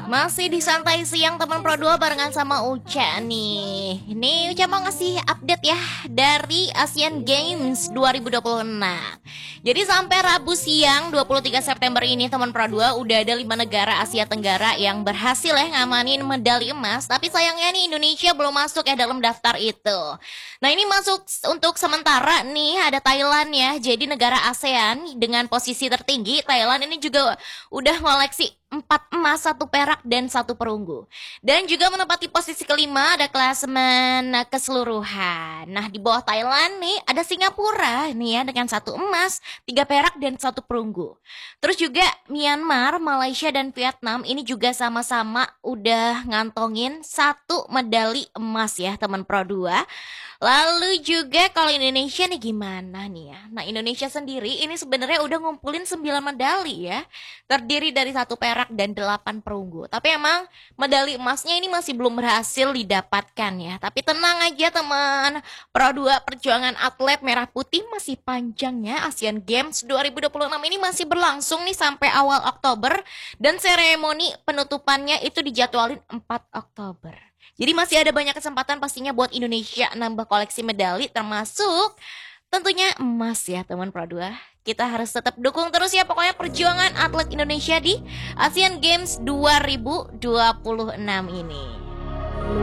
Masih di santai siang teman Pro 2 barengan sama Uca nih. Ini Uca mau ngasih update ya dari Asian Games 2026. Jadi sampai Rabu siang 23 September ini teman Pro 2 udah ada 5 negara Asia Tenggara yang berhasil ya ngamanin medali emas. Tapi sayangnya nih Indonesia belum masuk ya dalam daftar itu. Nah ini masuk untuk sementara nih ada Thailand ya. Jadi negara ASEAN dengan posisi tertinggi. Thailand ini juga udah ngoleksi 4 emas, 1 perak, dan 1 perunggu. Dan juga menempati posisi kelima ada klasemen keseluruhan. Nah di bawah Thailand nih ada Singapura nih ya dengan 1 emas, 3 perak, dan 1 perunggu. Terus juga Myanmar, Malaysia, dan Vietnam ini juga sama-sama udah ngantongin 1 medali emas ya teman Pro 2. Lalu juga kalau Indonesia nih gimana nih ya? Nah Indonesia sendiri ini sebenarnya udah ngumpulin 9 medali ya. Terdiri dari 1 perak dan 8 perunggu. Tapi emang medali emasnya ini masih belum berhasil didapatkan ya. Tapi tenang aja teman Pro 2, perjuangan atlet merah putih masih panjang ya. Asian Games 2026 ini masih berlangsung nih sampai awal Oktober. Dan seremoni penutupannya itu dijadwalin 4 Oktober. Jadi masih ada banyak kesempatan pastinya buat Indonesia nambah koleksi medali termasuk tentunya emas ya teman Pro 2. Kita harus tetap dukung terus ya pokoknya perjuangan atlet Indonesia di Asian Games 2026 ini.